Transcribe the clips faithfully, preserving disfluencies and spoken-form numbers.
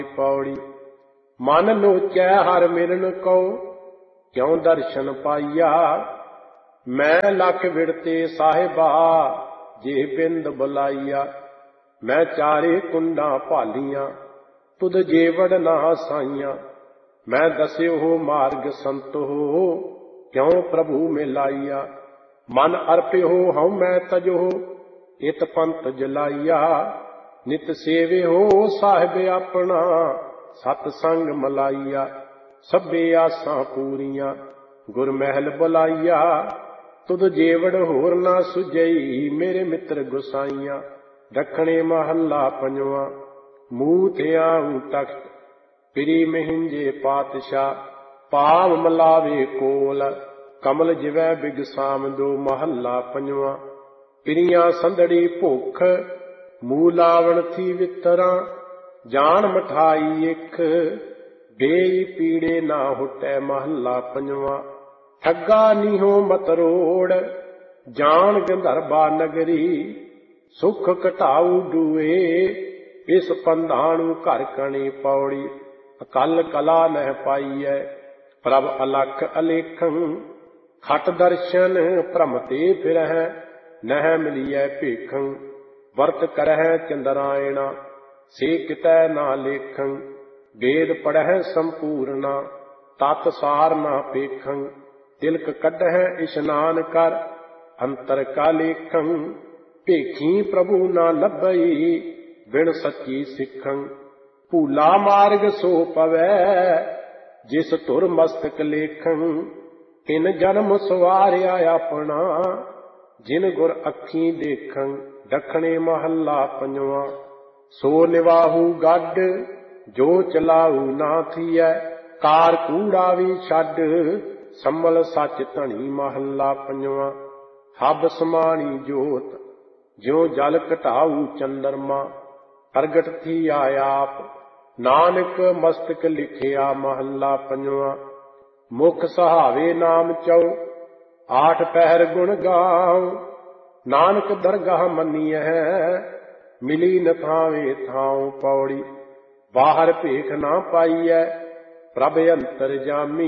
पौड़ी। मन लोचै हर मिलन को, क्यों दर्शन पाइया। मैं लख विड़ते साहिबा, जे बिंद बुलाइया। मैं चारे कुंडा भालियां, तुद जेवड़ ना साइया। मैं दस्यो हो मार्ग संत हो, क्यों प्रभु मिलाइया। मन अर्प्यो हूँ मैं तजो, इत पंथ जलाइया। नित सेवे हो साहिब अपना, सतसंग मलाइया। सभे आसां पूरियां, गुर महल बुलाइया। तुद जेवड़ होर ना सुझई, मेरे मित्र गुसाइया। दखणे महला पंजवा, मूह ते आऊं तख्त, पिरी महिंजे पातशाह। पाव मलावे कोल, कमल जिवै बिगसाम दो। महला पंजवा, पिरियां संदड़ी भुख, मूह लावण थी वितरां। जान मठाई इक, बेई पीड़े ना हुटै। महला पंजवा, ठग्गा नीहो मतरोड़, जान गंधर्बा नगरी। सुख घटाऊ डूए, इस पंधाणु घर कणी पौड़ी। अकल कला नह पाईऐ, प्रभ अलख अलेखं। खट दर्शन भ्रमते फिरह, नह मिलिए भेखं। वर्त करह चंद्रायणा, से कितै ना लेखं। वेद पढ़ह संपूर्णा, तत सार ना पेखं। तिलक कढह इशनान कर, अंतर का लेखं। भेखी प्रभु ना लभई, बिन सच्ची सिखं। भूला मार्ग सो पवै, जिस धुर मस्तक लेखं। तिन जन्म सवारिया अपना, जिन गुर अखी देखं। दखणे महला पंजवा, सो निवाहू गड, जो चलाऊ ना थीऐ। कार कूड़ा भी छड, संभल सच धनी। महला पंजवा, हब समाणी जोत, ज्यों जल घटाऊ चंद्रमा। प्रगट थी आयाप, नानक मस्तक लिखिया। महला पंजवा, मुख सहावे नाम चौ, आठ पहर गुण गाओ। नानक दरगाह मनियह, मिली न थावे थाऊ। पौड़ी, बाहर भेख ना पाईऐ, प्रभ अंतर जामी।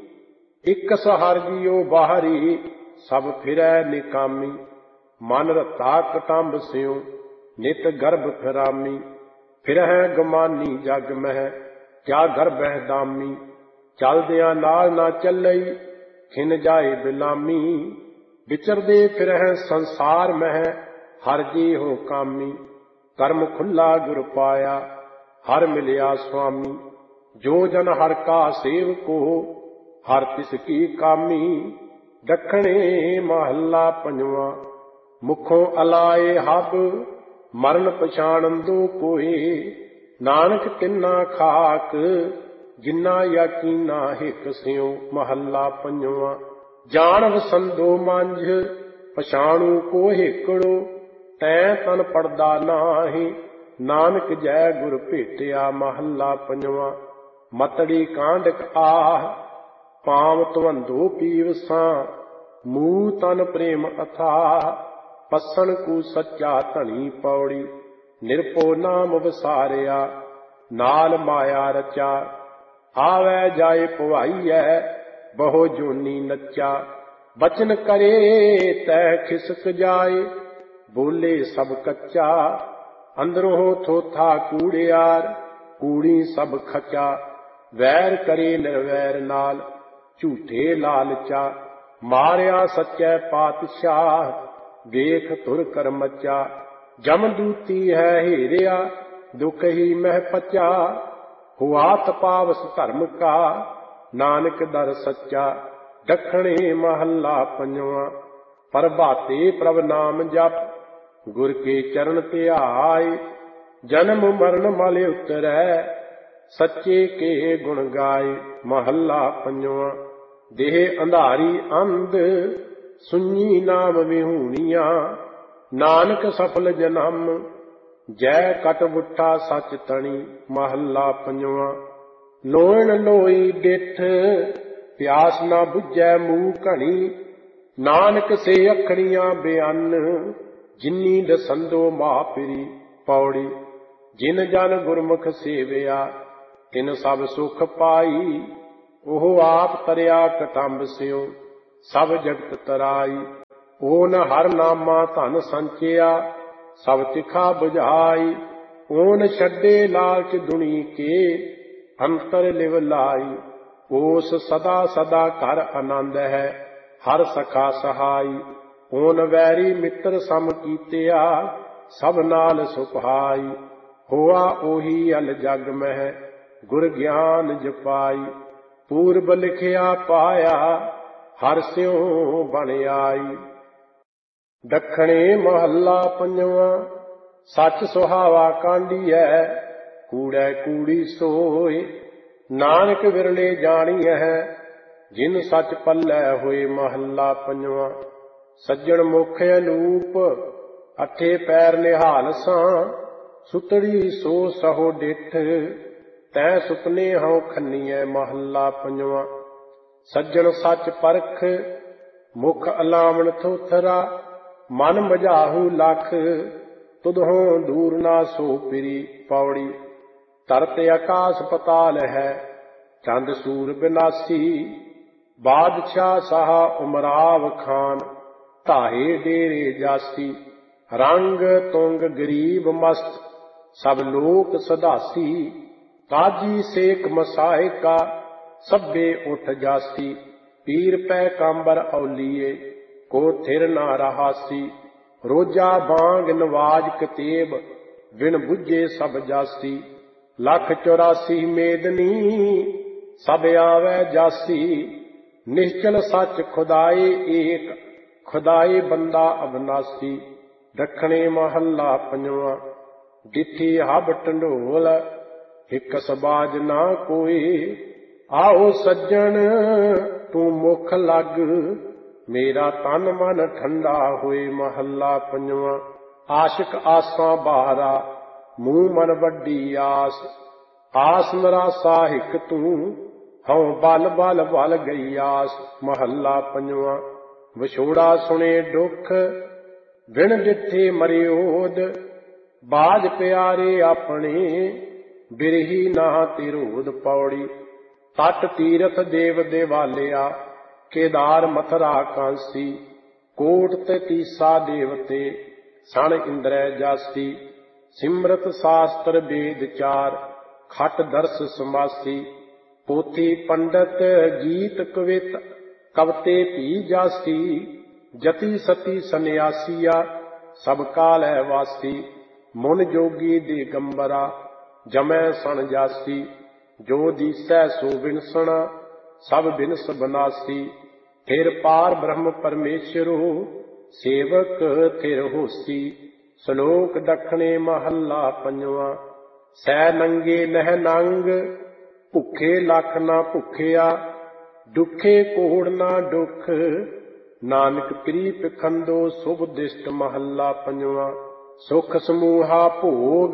इक सहार जियो बाहरी, सब फिरै निकामी। मन रता कटंब स्यों, नित गर्भ फिरामी। फिरह गमानी जग मह, क्या गर्भह दामी। चलदियां नाल ना चलई, खिन जाए बिलामी। विचरदे फिरह संसार मह, हर जी हो कामी। कर्म खुला गुर पाया, हर मिलिया स्वामी। जो जन हर का सेवको, हर तिसकी कामी। दखणे महला पंजवा, मुखों अलाए हब, मरण पछाणन दो कोई। नानक तिन्ना खाक, जिन्ना यकीना हिक स्यों। महला पंजवा, जान वसंदो मंझ, पछाणु को हिकड़ो। तैं तन पड़दा नाहि, नानक जय गुर भेटिया। महला पंजवा, मतड़ी कांडक आह, पाव तवंदो पीवसां। मूह तन प्रेम अथाह, पसन कु सच्चा धनी। पौड़ी, निरपो नाम विसारिया, नाल माया रचा। आवै जाए पवाईऐ, बहु जोनी नच्चा। बचन करे तै खिसक जाए, बोले सब कच्चा। अंदरों थोथा कूड़ियार, कूड़ी सब खचा। वैर करे निर्वैर नाल, झूठे लालचा। मारिया सच्चै पातशाह, देख तुर कर मचा। जमदूती है हेरिया, दुख ही मह पचा। हुआ तपावस धर्म का, नानक दर सच्चा। दखणे महला पंजवा, प्रभाते प्रभ नाम जप, गुर के चरण ध्याय। जन्म मरण मल उतरै, सच्चे के गुण गाय। महला पंजवा, देह अंधारी अंध, सुनी नाम विहूणिया। नानक सफल जन्म, जय कट बुट्ठा सच तणी। महला पंजवा, लोहण लोई डिठ, प्यास ना बुझै मूह घणी। नानक से अखड़ियां बयान, जिन्नी दसंदो मापिरी। पौड़ी, ਜਿਨ ਜਨ ਗੁਰਮੁਖ ਸੇਵਿਆ ਤਿਨ ਸਭ ਸੁਖ ਪਾਈ। ਉਹ ਆਪ ਤਰਿਆ ਕਟੰਬ ਸਿਉ ਸਭ ਜਗਤ ਤਰਾਈ। ਓਨ ਹਰ ਨਾਮਾ ਧਨ ਸੰਚਿਆ ਸਭ ਤਿਖਾ ਬੁਝਾਈ। ਓਨ ਛੱਡੇ ਲਾਲਚ ਦੁਨੀ ਕੇ ਅੰਤਰ ਲਿਵ ਲਾਈ। ਓਸ ਸਦਾ ਸਦਾ ਘਰ ਆਨੰਦ ਹੈ ਹਰ ਸਖਾ ਸਹਾਈ। ਓਨ ਵੈਰੀ ਮਿੱਤਰ ਸਮ ਕੀਤਿਆ ਸਭ ਨਾਲ ਸੁਭਾਈ। ਹੋਆ ਉਹੀ ਅਲ ਜਗ ਮਹਿ ਗੁਰ ਗਿਆਨ ਜਪਾਈ। ਪੂਰਬ ਲਿਖਿਆ ਪਾਇਆ ਹਰ ਸਿਉ ਬਣ ਆਈ। ਦੱਖਣੇ ਮਹੱਲਾ ਪੰਜਵਾਂ। ਸੱਚ ਸੁਹਾਵਾ ਕਾਂਢੀਐ ਕੂੜੈ ਕੂੜੀ ਸੋਏ। ਨਾਨਕ ਵਿਰਲੇ ਜਾਣੀਐ ਜਿਨ ਸੱਚ ਪੱਲੇ ਹੋਏ। ਮਹੱਲਾ ਪੰਜਵਾਂ। ਸੱਜਣ ਮੁਖ ਅਨੂਪ ਅਠੇ ਪੈਰ ਨਿਹਾਲ ਸਾਂ। ਸੁਤੜੀ ਸੋ ਸਹੋ ਡਿਠ ਤੈ ਸੁਪਨੇ ਹਉ ਖੰਨੀਐ। ਮਹੱਲਾ ਪੰਜਵਾਂ। ਸੱਜਣ ਸੱਚ ਪਰਖ ਮੁਖ ਅਲਾਵਣ ਥੋਥਰਾ। ਮਨ ਮਝਾਹੂ ਲਖ ਤੁਧੋਂ ਦੂਰ ਨਾ ਸੋ ਪਿਰੀ। ਪੌੜੀ। ਧਰਤ ਆਕਾਸ ਪਤਾਲ ਹੈ ਚੰਦ ਸੂਰ ਬਿਨਾਸੀ। ਬਾਦਸ਼ਾਹ ਸਾਹ ਉਮਰਾਵ ਖਾਨ ਧਾਹੇ ਡੇਰੇ ਜਾਸੀ। ਰੰਗ ਤੁੰਗ ਗਰੀਬ ਮਸਤ ਸਭ ਲੋਕ ਸਦਾਸੀ। ਕਾਜੀ ਸੇਖ ਮਸਾਇਕਾ ਸਭੇ ਉਠ ਜਾਸੀ। ਪੀਰ ਪੈ ਕਾਂਬਰ ਔਲੀਏ ਕੋ ਥਿਰ ਨਾ ਰਹਾਸੀ। ਰੋਜਾ ਬਾਂਗ ਨਵਾਜ ਕਤੇਬ ਬਿਨ ਬੁੱਝੇ ਸਭ ਜਾਸੀ। ਲੱਖ ਚੌਰਾਸੀ ਮੇਦਨੀ ਸਭ ਆਵੈ ਜਾਸੀ। ਨਿਸ਼ਚਲ ਸੱਚ ਖੁਦਾਏ ਏਕ ਖੁਦਾਏ ਬੰਦਾ ਅਬਨਾਸੀ। ਦੱਖਣੇ ਮਹੱਲਾ ਪੰਜਵਾਂ। ਡਿਠੀ ਹਬ ਢੰਡੋਲ ਹਿਕਸ ਬਾਜ ਨਾ ਕੋਈ। ਆਓ ਸੱਜਣ ਤੂੰ ਮੁਖ ਲੱਗ ਮੇਰਾ ਤਨ ਮਨ ਠੰਡਾ ਹੋਏ। ਮਹੱਲਾ ਪੰਜਵਾਂ। ਆਸ਼ਿਕ ਆਸਾਂ ਬਾਹਰਾ ਮੂੰਹ ਮਨ ਵੱਡੀ ਆਸ। ਆਸ ਨਿਰਾਸਾ ਹਿਕ ਤੂੰ ਹਉ ਬਲ ਬਲ ਬਲ ਗਈ ਆਸ। ਮਹੱਲਾ ਪੰਜਵਾਂ। ਵਿਛੋੜਾ ਸੁਣੇ ਦੁੱਖ ਬਿਨ ਡਿਠੇ ਮਰਿਓਦ। ਬਾਜ ਪਿਆਰੇ ਆਪਣੇ ਬਿਰਹੀ ਨਾ ਤਿਰੋਧ। ਪੌੜੀ। ਤਟ ਤੀਰਥ ਦੇਵ ਦੇਵਾਲਿਆ ਕੇਦਾਰ ਮਥਰਾ ਕਾਂਸੀ। ਕੋਟ ਤੇ ਤੀਸਾ ਦੇਵਤੇ ਸਣ ਇੰਦਰੈ ਜਾਸੀ। ਸਿਮਰਤ ਸ਼ਾਸਤਰ ਵੇਦ ਚਾਰ ਖਟ ਦਰਸ ਸਮਾਸੀ। ਪੋਥੀ ਪੰਡਤ ਗੀਤ ਕਵਿਤ ਕਵਤੇ ਭੀ ਜਾਸੀ। ਜਤੀ ਸਤੀ ਸੰਨਿਆਸੀਆ ਸਭ ਕਾਲੈ ਵਾਸੀ। ਮੁਨ ਜੋਗੀ ਦਿਗੰਬਰਾ ਜਮੈ ਸਣ ਜਾਸੀ। ਜੋ ਦੀਸੈ ਸੋ ਬਿਨਸਣਾ ਸਭ ਬਿਨਸ ਬਨਾਸੀ। ਫਿਰ ਪਾਰ ਬ੍ਰਹਮ ਪਰਮੇਸ਼ਰੋ ਸੇਵਕ ਥਿਰ ਹੋਸੀ। ਸ਼ਲੋਕ ਦੱਖਣੇ ਮਹੱਲਾ ਪੰਜਵਾਂ। ਸੈ ਨੰਗੇ ਨਹਿ ਨੰਗ ਭੁੱਖੇ ਲੱਖ ਨਾ ਭੁੱਖਿਆ। ਦੁਖੇ ਕੋੜ ਨਾ ਦੁਖ ਨਾਨਕ ਪ੍ਰੀਤ ਖੰਦੋ ਸੁਭ ਦਿਸ਼ਟ। ਮਹੱਲਾ ਪੰਜਵਾਂ। ਸੁਖ ਸਮੂਹਾ ਭੋਗ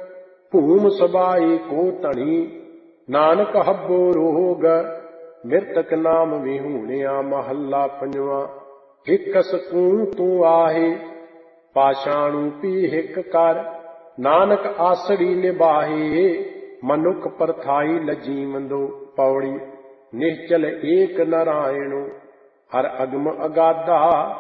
ਭੂਮ ਸਬਾਈ ਕੋ ਧਣੀ। ਨਾਨਕ ਹੱਬੋ ਰੋਗ ਮਿਰਤਕ ਨਾਮ ਵਿਹੂਣਿਆ। ਮਹੱਲਾ ਪੰਜਵਾਂ। ਹਿਕ ਸਕੂੰ ਤੂੰ ਆਹੇ ਪਾਸ਼ਾਣੂ ਪੀ ਹਿਕ ਕਰ। ਨਾਨਕ ਆਸੜੀ ਨਿਬਾਹੇ ਮਨੁੱਖ ਪਰਥਾਈ ਲਜੀਵੰਦੋ। ਪੌੜੀ। ਨਿਸ਼ਚਲ ਏਕ ਨਾਰਾਇਣੋ ਹਰ ਅਗਮ ਅਗਾਧਾ।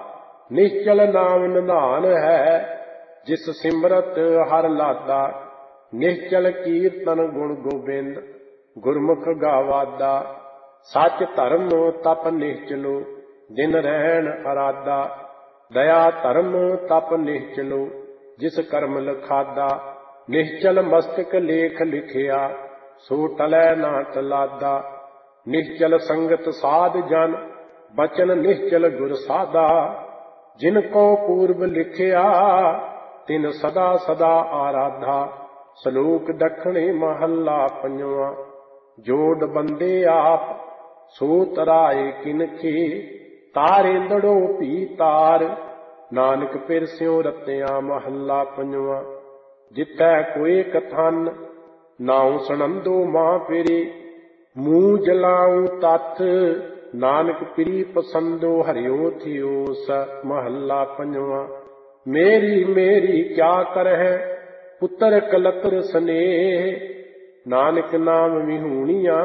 ਨਿਸ਼ਚਲ ਨਾਮ ਨਿਧਾਨ ਹੈ ਜਿਸ ਸਿਮਰਤ ਹਰ ਲਾਦਾ। ਨਿਸ਼ਚਲ ਕੀਰਤਨ ਗੁਣ ਗੋਬਿੰਦ ਗੁਰਮੁਖ ਗਾਵਾਦਾ। ਸੱਚ ਧਰਮ ਤਪ ਨਿਸ਼ਚਲੋ ਦਿਨ ਰਹਿਣ ਅਰਾਦਾ। ਦਇਆ ਧਰਮ ਤਪ ਨਿਸ਼ਚਲੋ ਜਿਸ ਕਰਮ ਲਖਾਦਾ। ਨਿਸ਼ਚਲ ਮਸਤਕ ਲੇਖ ਲਿਖਿਆ ਸੋ ਟਲੈ ਨਾ ਟਲਾਦਾ। ਨਿਸ਼ਚਲ ਸੰਗਤ ਸਾਧ ਜਨ ਬਚਨ ਨਿਸ਼ਚਲ ਗੁਰ ਸਾਦਾ। ਜਿਨ ਕੋ ਪੂਰਬ ਲਿਖਿਆ ਤਿਨ ਸਦਾ ਸਦਾ ਆਰਾਧਾ। ਸ਼ਲੋਕ ਦੱਖਣੇ ਮਹੱਲਾ ਪੰਜਵਾਂ। ਜੋੜ ਬੰਦੇ ਆਪ ਸੋ ਤਰਾਏ ਕਿਨਖੇ। ਤਾਰੇਂਦੜੋ ਭੀ ਤਾਰ ਨਾਨਕ ਪਿਰਸਿਓ ਰਤਿਆ। ਮਹੱਲਾ ਪੰਜਵਾਂ। ਜਿੱਥੈ ਕੋਏ ਕਥਨ ਨਾਉ ਸੁਣੰਦੋ ਮਾਂ ਪਿਰੇ। ਮੂੰਹ ਜਲਾਉ ਤਥ ਨਾਨਕ ਪ੍ਰੀ ਪਸੰਦੋ ਹਰਿਓ ਥਿਓਸ। ਮਹੱਲਾ ਪੰਜਵਾਂ। ਮੇਰੀ ਮੇਰੀ ਕਿਆ ਕਰਹਿ ਪੁੱਤਰ ਕਲਤਰ ਸਨੇਹ, ਨਾਨਕ ਨਾਮ ਵਿਹੂਣੀਆਂ,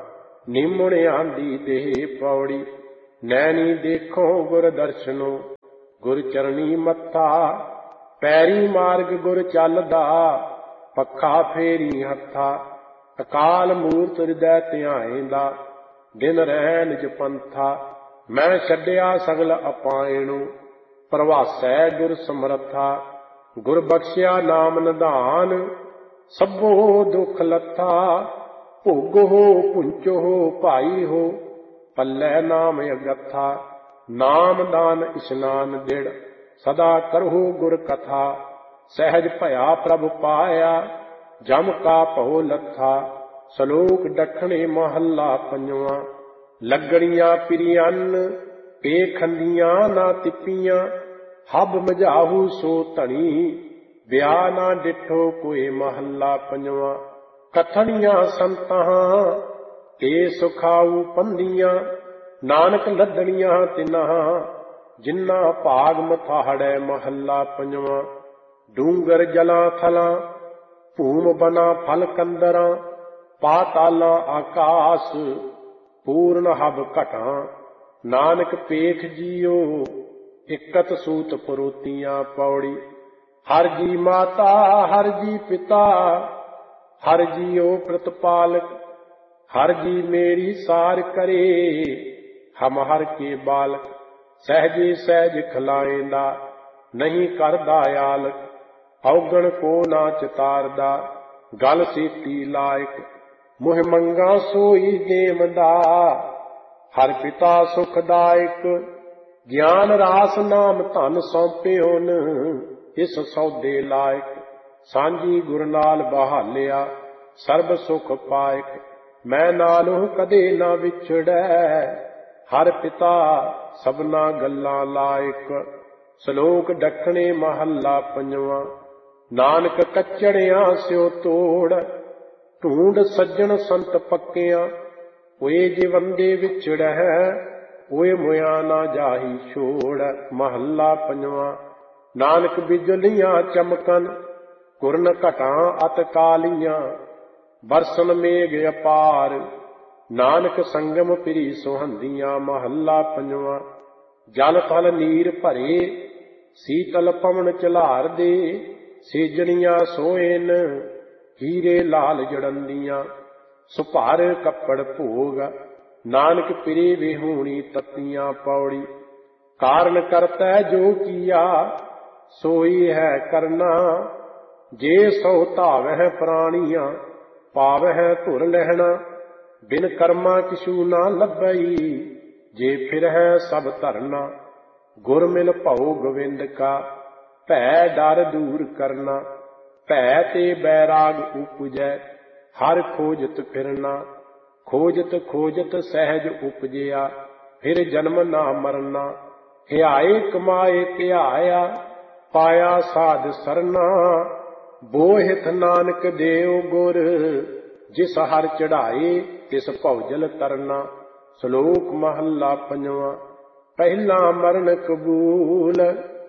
ਨਿਮਣ ਆਂਦੀ ਦੇਹ ਪੌੜੀ। ਨੈਣੀ ਦੇਖੋ ਗੁਰ ਦਰਸ਼ਨੋ, ਗੁਰ ਚਰਣੀ ਮੱਥਾ, ਪੈਰੀ ਮਾਰਗ ਗੁਰ ਚੱਲਦਾ, ਪੱਖਾ ਫੇਰੀ ਹੱਥਾ। ਅਕਾਲ ਮੂਰਤ ਹਿਰਦੈ ਧਿਆਏਂਦਾ, ਦਿਨ ਰਹਿ ਨਿਜ ਪੰਥਾ। ਮੈਂ ਛੱਡਿਆ ਸਗਲ ਅਪਾਇਣੋ, ਪ੍ਰਵਾਸੈ ਗੁਰ ਸਮਰੱਥਾ। ਗੁਰ ਬਖਸ਼ਿਆ ਨਾਮ ਨਿਧਾਨ, ਸਭੋ ਦੁਖ ਲੱਥਾ। ਭੋਗੋ ਪੁੰਚੋ ਭਾਈ ਹੋ, ਪੱਲੇ ਨਾਮ ਅਗੱਥਾ। ਨਾਮ ਦਾਨ ਇਸ਼ਨਾਨ ਦਿੜ, ਸਦਾ ਕਰਹੁ ਗੁਰ ਕਥਾ। ਸਹਿਜ ਭਇਆ ਪ੍ਰਭ ਪਾਇਆ, ਜਮ ਕਾ ਭਉ ਲੱਥਾ। ਸਲੋਕ ਦੱਖਣੇ ਮਹੱਲਾ ਪੰਜਵਾਂ। ਲੱਗਣੀਆਂ ਪਿਰੀਅਨ, ਪੇਖੰਦੀਆਂ ਨਾ ਤਿੱਪੀਆਂ। ਹਬ ਮਝਾਹੂ ਸੋ ਧਣੀ, ਵਿਆਹ ਨਾ ਡਿਠੋ ਕੋਏ ਮਹੱਲਾ ਪੰਜਵਾਂ। ਕਥਣੀਆਂ ਸੰਤਾਂ, ਤੇ ਸੁਖਾਊ ਪੰਦੀਆਂ। ਨਾਨਕ ਲੱਦਣੀਆਂ ਤਿਨਾਂ, ਜਿਨ੍ਹਾਂ ਭਾਗ ਮਥਾੜੈ ਮਹੱਲਾ ਪੰਜਵਾਂ। ਡੂੰਗਰ ਜਲਾਂ ਥਲਾਂ, ਭੂਮ ਬਨਾ ਫਲ ਕੰਦਰਾਂ। ਪਾਤਾਲਾਂ ਆਕਾਸ, ਪੂਰਨ ਹਬ ਘਟਾਂ। ਨਾਨਕ ਪੇਖ ਜੀਓ, ਇਕਤ ਸੂਤ ਪਰੋਤੀਆਂ ਪੌੜੀ। ਹਰ ਜੀ ਮਾਤਾ ਹਰ ਜੀ ਪਿਤਾ, ਹਰ ਜੀਓ ਪ੍ਰਤਪਾਲਕ। ਹਰ ਜੀ ਮੇਰੀ ਸਾਰ ਕਰੇ, ਹਮ ਹਰ ਕੇ ਬਾਲਕ। ਸਹਿਜੇ ਸਹਿਜ ਖਿਲਾਏਂਦਾ, ਨਹੀਂ ਕਰਦਾ ਆਲਕ। ਔਗਣ ਕੋ ਨਾ ਚਿਤਾਰਦਾ, ਗਲ ਸੀਤੀ ਲਾਇਕ। ਮੁਹਿ ਮੰਗਾ ਸੋਈ ਦੇਵਦਾ, ਹਰ ਪਿਤਾ ਸੁਖਦਾਇਕ। ਗਿਆਨ ਰਾਸ ਨਾਮ ਧਨ ਸੌਂਪਿਓਨ, ਇਸ ਸੌਦੇ ਲਾਇਕ। ਸਾਂਝੀ ਗੁਰ ਨਾਲ ਬਹਾਲਿਆ, ਸਰਬ ਸੁਖ ਪਾਇਕ। ਮੈਂ ਨਾਲੋਂ ਕਦੇ ਨਾ ਵਿਛੜੈ, ਹਰ ਪਿਤਾ ਸਭਨਾ ਗੱਲਾਂ ਲਾਇਕ। ਸਲੋਕ ਦੱਖਣੇ ਮਹੱਲਾ ਪੰਜਵਾਂ। ਨਾਨਕ ਕੱਚੜਿਆਂ ਸਿਓ ਤੋੜ, ਢੂੰਡ ਸੱਜਣ ਸੰਤ ਪੱਕਿਆਂ। ਓਏ ਜਿਵੰਦੇ ਵਿਛੜੈ, ਓਏ ਮੁਆ ਨਾ ਜਾਹੀ ਛੋੜ ਮਹੱਲਾ ਪੰਜਵਾਂ। ਨਾਨਕ ਬਿਜਲੀਆਂ ਚਮਕਨ, ਕੁਰਨ ਘਟਾਂ ਅਤ ਕਾਲੀਆਂ। ਬਰਸਨ ਮੇਘ ਅਪਾਰ, ਨਾਨਕ ਸੰਗਮ ਪਿਰੀ ਸੁਹੰਦੀਆਂ ਮਹੱਲਾ ਪੰਜਵਾਂ। ਜਲ ਥਲ ਨੀਰ ਭਰੇ, ਸੀਤਲ ਪਵਨ ਝਲਾਰ ਦੇ। ਸੇਜਣੀਆਂ ਸੋਹੇਨ, ਹੀਰੇ ਲਾਲ ਜੜੰਦੀਆਂ। ਸੁਭਾਰ ਕੱਪੜ ਭੋਗ, ਨਾਨਕ ਪਿਰੇ ਵਿਹੂਣੀ ਤੱਤੀਆਂ ਪੌੜੀ। ਕਾਰਨ ਕਰਤੈ ਜੋ ਕੀਆ, ਸੋਈ ਹੈ ਕਰਨਾ। ਜੇ ਸੋ ਧਾਵਹਿ ਪ੍ਰਾਣੀਆਂ, ਪਾਵਹਿ ਧੁਰ ਲਹਿਣਾ। ਬਿਨ ਕਰਮਾ ਕਿਛੂ ਨਾ ਲੱਭਈ, ਜੇ ਫਿਰਹਿ ਸਭ ਧਰਨਾ। ਗੁਰ ਮਿਲ ਭਉ ਗੋਵਿੰਦ ਕਾ, ਭੈ ਡਰ ਦੂਰ ਕਰਨਾ। ਭੈ ਤੇ ਬੈਰਾਗ ਉਪਜੈ, ਹਰ ਖੋਜਤ ਫਿਰਨਾ। ਖੋਜਤ ਖੋਜਤ ਸਹਿਜ ਉਪਜਿਆ, ਫਿਰ ਜਨਮ ਨਾ ਮਰਨਾ। ਹਿਆਏ ਕਮਾਏ ਧਿਆਇਆ, ਪਾਇਆ ਸਾਧ ਸਰਨਾ। ਬੋਹਿਥ ਨਾਨਕ ਦੇਉ ਗੁਰ, ਜਿਸ ਹਰ ਚੜਾਏ, ਤਿਸ ਭਉਜਲ ਤਰਨਾ। ਸ਼ਲੋਕ ਮਹੱਲਾ ਪੰਜਵਾਂ। ਪਹਿਲਾ ਮਰਨ ਕਬੂਲ,